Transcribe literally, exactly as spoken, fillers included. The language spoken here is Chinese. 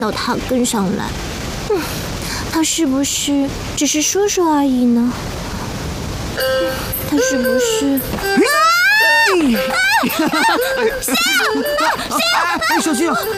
到他跟上来。嗯，他是不是只是说说而已呢？嗯，他是不是？ 哎，小心啊！